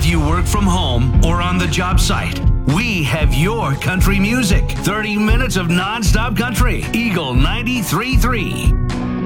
if you work from home or on the job site, we have your country music. 30 minutes of non-stop country. Eagle 93.3.